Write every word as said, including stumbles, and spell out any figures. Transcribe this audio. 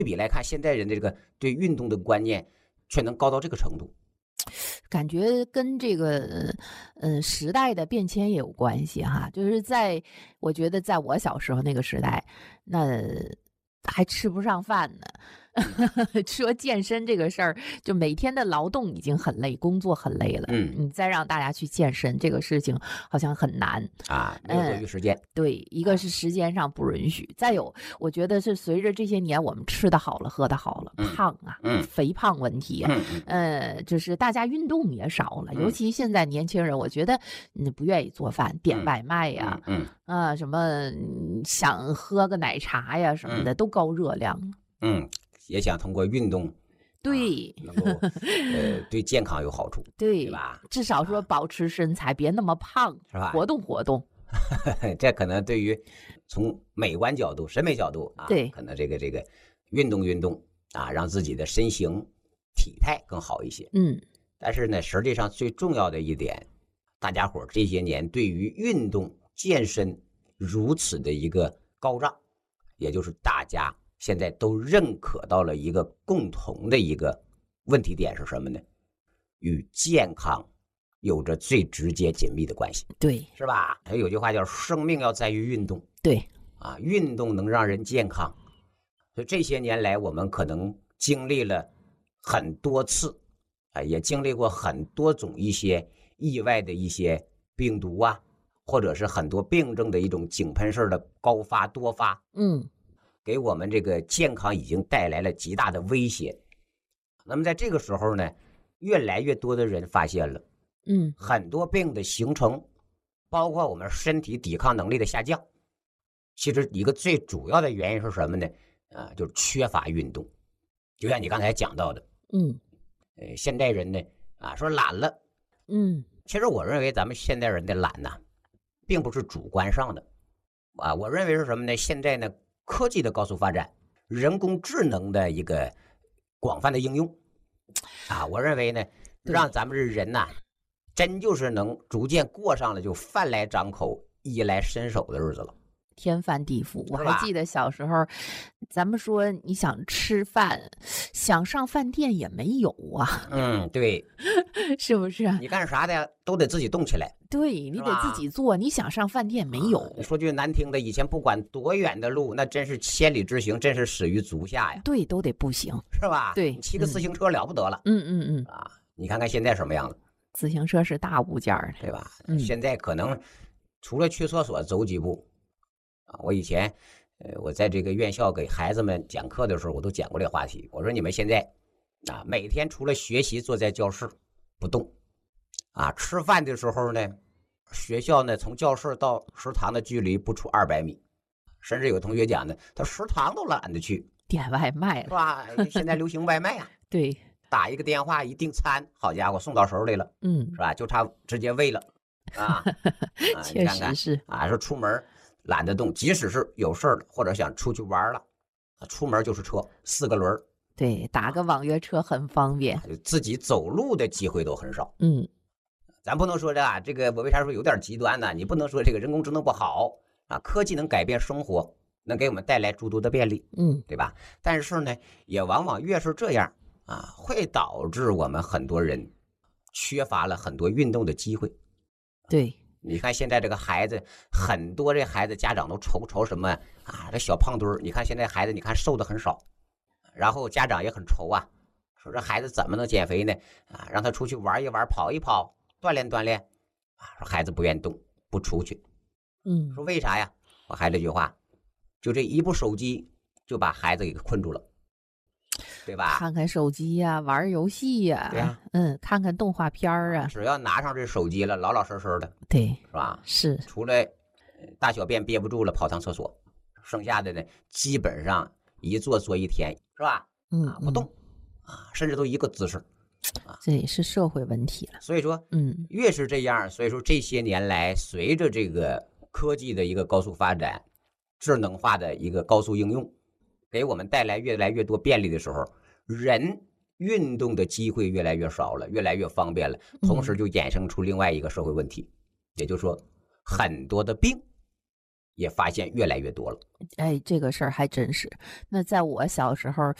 对比来看，现代人的这个对运动的观念却能高到这个程度。 感觉跟这个呃时代的变迁也有关系哈，就是在我觉得在我小时候那个时代，那还吃不上饭呢。说健身这个事儿，就每天的劳动已经很累，工作很累了， 嗯， 你再让大家去健身，这个事情好像很难啊，没有多余时间。 嗯、对，一个是时间上不允许，再有，我觉得是随着这些年我们吃的好了，喝的好了， 嗯、 胖啊， 嗯， 肥胖问题， 嗯， 呃，就是大家运动也少了， 嗯、 尤其现在年轻人，我觉得你不愿意做饭，点外卖呀， 嗯， 嗯啊，什么想喝个奶茶呀什么的， 嗯、 都高热量， 嗯。也想通过运动， 对， 啊、能够呃对健康有好处， 对, 对吧？ 至少说保持身材，啊、别那么胖， 是吧？ 活动活动。 这可能对于从美观角度、审美角度啊， 对， 可能这个这个运动运动啊，让自己的身形体态更好一些。 嗯， 但是呢，实际上最重要的一点，大家伙这些年对于运动健身如此的一个高涨，也就是大家现在都认可到了一个共同的一个问题点是什么呢？与健康有着最直接紧密的关系。 对， 是吧？有句话叫生命要在于运动。 对啊，运动能让人健康。所以这些年来我们可能经历了很多次啊，也经历过很多种一些意外的一些病毒啊，或者是很多病症的一种井喷式的高发多发， 嗯， 给我们这个健康已经带来了极大的威胁。那么在这个时候呢，越来越多的人发现了， 嗯， 很多病的形成，包括我们身体抵抗能力的下降，其实一个最主要的原因是什么呢？啊，就是缺乏运动。就像你刚才讲到的， 嗯， 呃，现代人呢，啊，说懒了， 嗯， 其实我认为咱们现代人的懒呢，并不是主观上的，啊，我认为是什么呢？现在呢，科技的高速发展，人工智能的一个广泛的应用，啊，我认为呢，让咱们这人呐，真就是能逐渐过上了就饭来张口、衣来伸手的日子了。 天翻地覆。我还记得小时候，咱们说你想吃饭，想上饭店也没有啊。 嗯，对， 是不是？ 你干啥的都得自己动起来。 对，你得自己做。你想上饭店没有？ 啊、说句难听的，以前不管多远的路，那真是千里之行，真是始于足下呀。 对，都得步行， 是吧？ 对， 你骑个自行车了不得了。 嗯嗯嗯啊，你看看现在什么样子？ 自行车是大物件儿， 对吧？ 嗯、 现在可能除了去厕所走几步。我以前，呃，我在这个院校给孩子们讲课的时候，我都讲过这个话题。我说你们现在，啊，每天除了学习坐在教室不动，啊，吃饭的时候呢，学校呢从教室到食堂的距离不出二百米，甚至有同学讲呢，他食堂都懒得去， 点外卖了， 是吧？现在流行外卖啊， 对， 打一个电话一订餐，好家伙，送到手里了， 嗯， 是吧？就差直接喂了，啊， 啊确实是啊，说出门。懒得动，即使是有事儿了，或者想出去玩了，出门就是车，四个轮， 对，打个网约车很方便， 就自己走路的机会都很少。 嗯， 咱不能说这啊，这个我为啥说有点极端呢？你不能说这个人工智能不好啊，科技能改变生活，能给我们带来诸多的便利， 嗯， 对吧？但是呢，也往往越是这样啊，会导致我们很多人缺乏了很多运动的机会。 对。 你看现在这个孩子，很多这孩子家长都愁愁什么啊？这小胖墩儿，你看现在孩子，你看瘦的很少，然后家长也很愁啊，说这孩子怎么能减肥呢？啊，让他出去玩一玩，跑一跑，锻炼锻炼，啊，说孩子不愿动，不出去， 嗯， 说为啥呀？我还这句话，就这一部手机就把孩子给困住了。对吧？ 看看手机呀、啊，玩游戏呀、啊， 对呀、啊， 嗯，看看动画片啊。 只要拿上这手机了，老老实实的， 对， 是吧？ 是。 除了大小便憋不住了，跑趟厕所，剩下的呢，基本上一坐坐一天，是吧？ 嗯， 啊，不动，啊，甚至都一个姿势， 啊，这也是社会问题了。 所以说， 嗯， 越是这样，所以说这些年来，随着这个科技的一个高速发展，智能化的一个高速应用，给我们带来越来越多便利的时候，人运动的机会越来越少了，越来越方便了，同时就衍生出另外一个社会问题，嗯、也就是说，很多的病也发现越来越多了。 哎，这个事儿还真是。那在我小时候，